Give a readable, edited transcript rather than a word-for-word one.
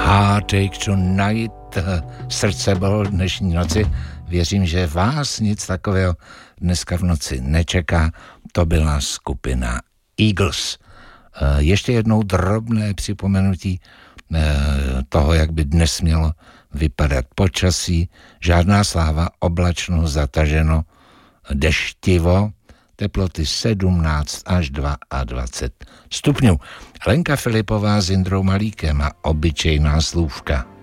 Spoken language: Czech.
Heartache Tonight, srdce bolo dnešní noci. Věřím, že vás nic takového dneska v noci nečeká. To byla skupina Eagles. Ještě jednou drobné připomenutí toho, jak by dnes mělo vypadat počasí. Žádná sláva, oblačno, zataženo, deštivo, teploty 17 až 22 stupňů. Lenka Filipová s Jindrou Malíkem a obyčejná slůvka.